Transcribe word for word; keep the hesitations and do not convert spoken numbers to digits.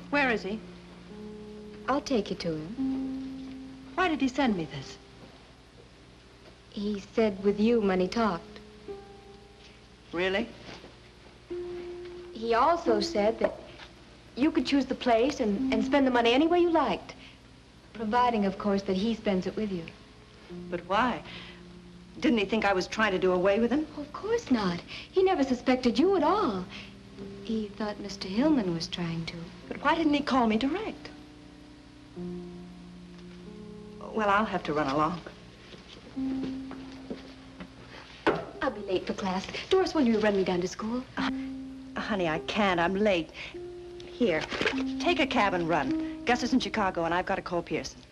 Where is he? I'll take you to him. Why did he send me this? He said with you when he talked. Really? He also said that you could choose the place and, and spend the money any way you liked. Providing, of course, that he spends it with you. But why? Didn't he think I was trying to do away with him? Oh, of course not. He never suspected you at all. He thought Mister Hillman was trying to. But why didn't he call me direct? Well, I'll have to run along. I'll be late for class. Doris, when do you run me down to school? Uh, honey, I can't. I'm late. Here, take a cab and run. Gus is in Chicago, and I've got to call Pearson.